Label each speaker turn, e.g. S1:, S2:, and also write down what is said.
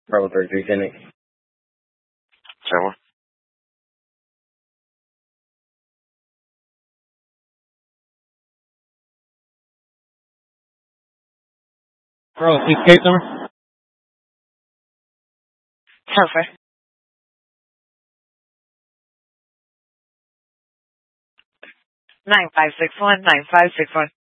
S1: Bravo 33 Phoenix.
S2: Tower.
S3: Bro, please case number.
S4: Perfect. 9561, 9561.